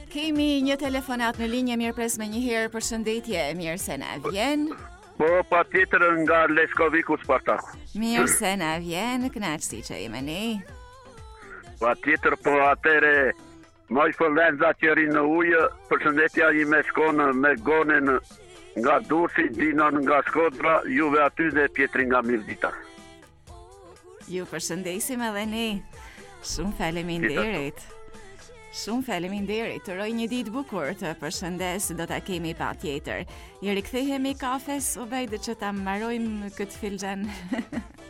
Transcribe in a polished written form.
Kemi një telefonat në linje, mirë pres me një herë, përshëndetje, mirë se na vjen. Po, pa tjetër nga Leskoviku Spartaku. Mirë se na vjen, kënaqësi që jemi. Pa tjetër, po atere, moj fëllenza që rinë në ujë, përshëndetja i me shkonë me gonen nga Durrësi, Dinon nga Shkodra, juve aty dhe tjetëri nga Mirdita. Ju përshëndesim edhe ne. Shumë faleminderit. Shumë faleminderit. Të roj një ditë bukur, të përshëndes, do ta kemi pa tjetër. I rikthehemi kafes, o bejde që ta mbarojmë këtë filxhan.